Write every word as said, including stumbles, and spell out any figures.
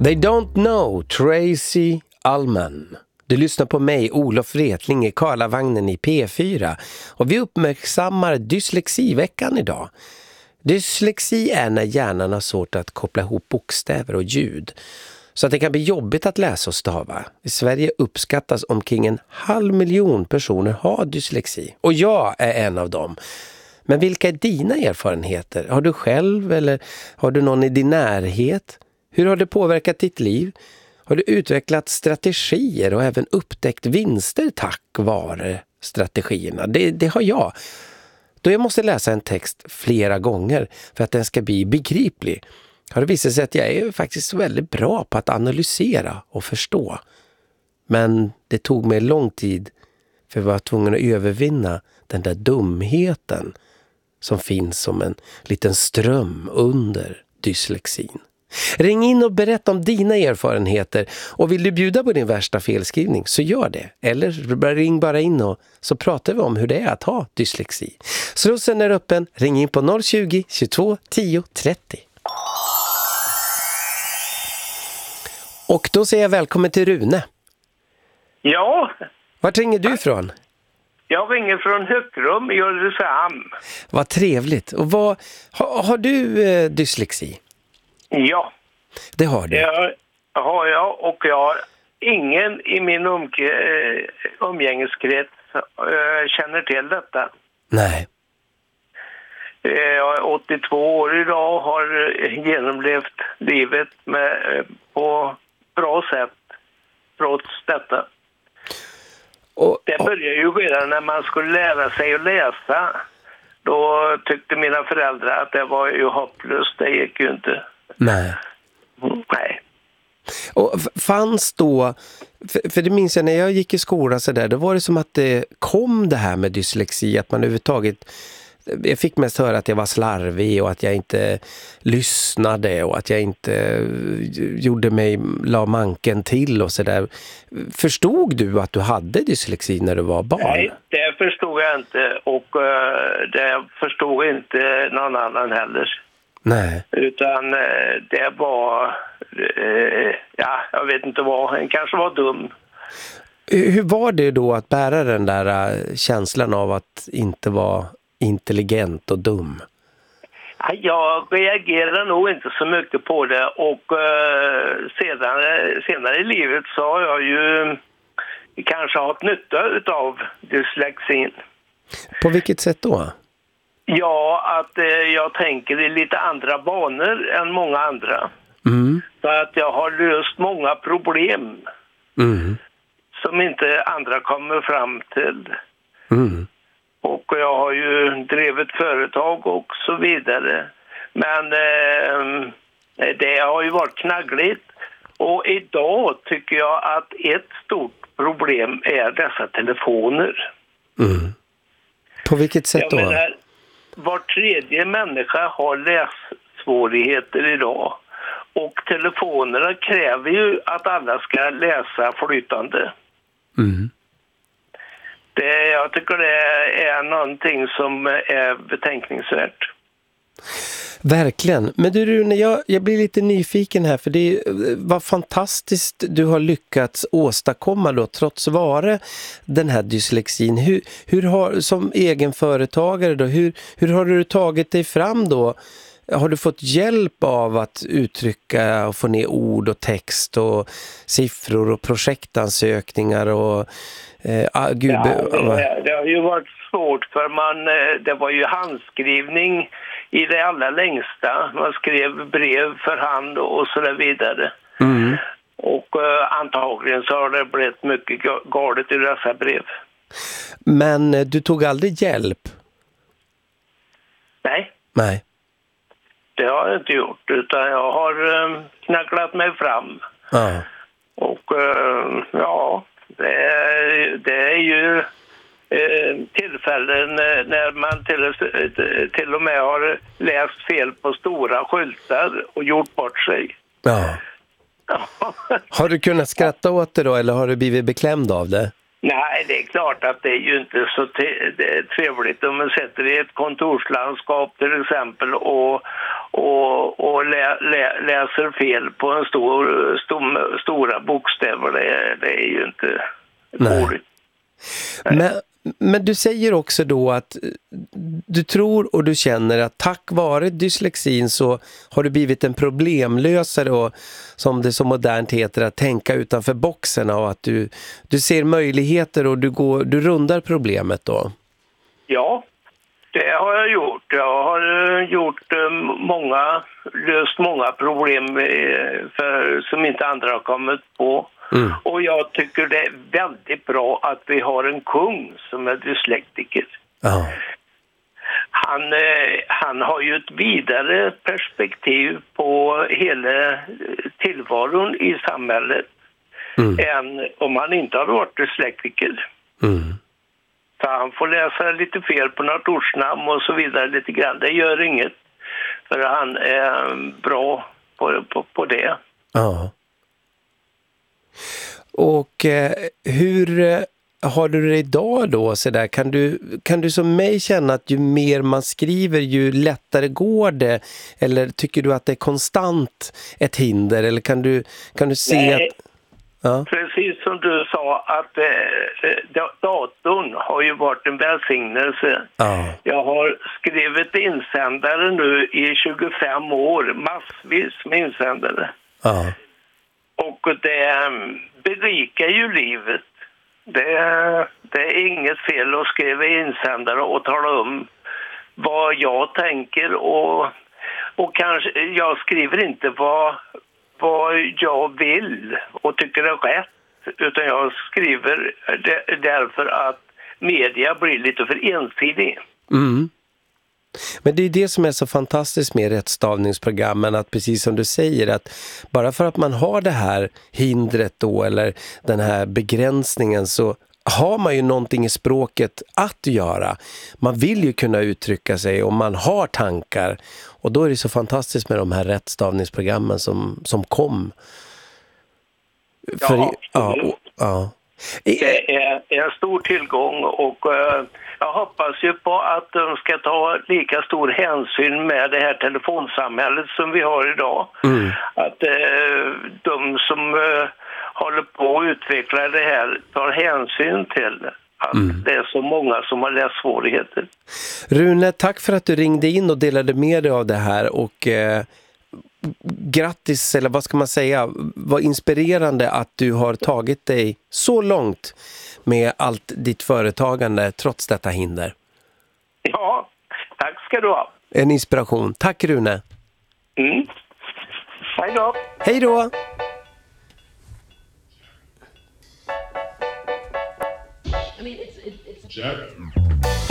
They don't know, Tracy Ullman. Du lyssnar på mig, Olof Wretling, i Karlavagnen i P fyra. Och vi uppmärksammar dyslexiveckan idag. Dyslexi är när hjärnan har svårt att koppla ihop bokstäver och ljud, så att det kan bli jobbigt att läsa och stava. I Sverige uppskattas omkring en halv miljon personer har dyslexi. Och jag är en av dem. Men vilka är dina erfarenheter? Har du själv eller har du någon i din närhet? Hur har det påverkat ditt liv? Har du utvecklat strategier och även upptäckt vinster tack vare strategierna? Det, det har jag. Då jag måste läsa en text flera gånger för att den ska bli begriplig, har det visat sig att jag är faktiskt väldigt bra på att analysera och förstå. Men det tog mig lång tid, för jag var tvungen att övervinna den där dumheten som finns som en liten ström under dyslexin. Ring in och berätta om dina erfarenheter, och vill du bjuda på din värsta felskrivning så gör det. Eller ring bara in och så pratar vi om hur det är att ha dyslexi. Slussen är öppen, ring in på noll tjugo, tjugotvå, tio, trettio. Och då säger jag välkommen till Rune. Ja. Vart ringer du ifrån? Jag ringer från Höckrum i Ulricehamn. Vad trevligt. Och vad, har, har du eh, dyslexi? Ja. Det har du? Det har jag, och jag har ingen i min umk- umgängeskrets äh, känner till detta. Nej. Jag är åttiotvå år idag och har genomlevt livet med, på bra sätt trots detta. Och, det började ju redan när man skulle lära sig att läsa. Då tyckte mina föräldrar att det var ju hopplöst, det gick ju inte. Nej. Nej. Och fanns då, för, för det minns jag när jag gick i skolan så där, då var det som att det kom det här med dyslexi, att man överhuvudtaget, jag fick mest höra att jag var slarvig och att jag inte lyssnade och att jag inte gjorde mig, la manken till och så där. Förstod du att du hade dyslexi när du var barn? Nej, det förstod jag inte, och uh, det förstod inte någon annan heller. Nej. Utan uh, det var, uh, ja, jag vet inte vad, en kanske var dum. Hur var det då att bära den där uh, känslan av att inte vara intelligent och dum? Jag reagerar nog inte så mycket på det, och uh, senare, senare i livet så har jag ju kanske haft nytta av dyslexin. På vilket sätt då? Ja, att uh, jag tänker i lite andra banor än många andra. Mm. Så att jag har löst många problem mm. som inte andra kommer fram till. Mm. Och jag har ju drivit företag och så vidare. Men eh, det har ju varit knaggligt. Och idag tycker jag att ett stort problem är dessa telefoner. Mm. På vilket sätt då? Jag menar, var tredje människa har lässvårigheter idag. Och telefonerna kräver ju att alla ska läsa flytande. Mm. Det, jag tycker det är någonting som är betänkningsvärt. Verkligen. Men du Rune, jag, jag blir lite nyfiken här, för det var fantastiskt du har lyckats åstadkomma då, trots vare den här dyslexin. Hur, hur har, som egenföretagare då, hur, hur har du tagit dig fram då? Har du fått hjälp av att uttrycka och få ner ord och text och siffror och projektansökningar och eh, ah, gud, ja, det, det har ju varit svårt, för man, det var ju handskrivning i det allra längsta. Man skrev brev för hand och så där vidare. Mm. Och uh, antagligen så har det blivit mycket galet i dessa brev. Men du tog aldrig hjälp? Nej. Nej. Det har jag inte gjort, utan jag har uh, knacklat mig fram. Ja. Och uh, ja, det är, det är ju tillfällen när man till, till och med har läst fel på stora skyltar och gjort bort sig. Ja. Har du kunnat skratta åt det då, eller har du blivit beklämd av det? Nej, det är klart att det är ju inte så te- det är trevligt om man sätter i ett kontorslandskap till exempel och, och, och lä- lä- läser fel på en stor, stor stora bokstäver. Det är, det är ju inte roligt. Men, men du säger också då att du tror och du känner att tack vare dyslexin så har du blivit en problemlösare och som det så modernt heter att tänka utanför boxen och att du, du ser möjligheter och du, går, du rundar problemet då. Ja, det har jag gjort. Jag har gjort många, löst många problem för, som inte andra har kommit på. Mm. Och jag tycker det är väldigt bra att vi har en kung som är dyslektiker. Oh. Han, eh, han har ju ett vidare perspektiv på hela tillvaron i samhället mm. än om han inte har varit dyslektiker. Mm. Så han får läsa lite fel på något ortsnamn och så vidare lite grann. Det gör inget. För han är bra på, på, på det. Ja. Oh. Och eh, hur eh, har du det idag då? Så där? Kan du, kan du som mig känna att ju mer man skriver ju lättare går det? Eller tycker du att det är konstant ett hinder? Eller kan du, kan du se Nej. att... Ja. Precis som du sa att eh, datorn har ju varit en välsignelse. Ja. Jag har skrivit insändare nu i tjugofem år, massvis med insändare. Ja. Och det berikar ju livet. Det, det är inget fel att skriva insändare och tala om vad jag tänker. Och, och kanske, jag skriver inte vad, vad jag vill och tycker är rätt. Utan jag skriver därför att media blir lite för ensidig. Mm. Men det är det som är så fantastiskt med rättstavningsprogrammen, att precis som du säger att bara för att man har det här hindret då eller den här begränsningen så har man ju någonting i språket att göra. Man vill ju kunna uttrycka sig och man har tankar och då är det så fantastiskt med de här rättstavningsprogrammen som, som kom. För, ja, ja, och, ja. Det är en stor tillgång och uh, jag hoppas ju på att de ska ta lika stor hänsyn med det här telefonsamhället som vi har idag. Mm. Att uh, de som uh, håller på att utveckla det här tar hänsyn till att mm. det är så många som har lässvårigheter. Rune, tack för att du ringde in och delade med dig av det här och... Uh... grattis, eller vad ska man säga, vad inspirerande att du har tagit dig så långt med allt ditt företagande trots detta hinder. Ja, tack ska du ha. En inspiration. Tack Rune. Mm. Hej då. Hej då. I mean, it's, it's...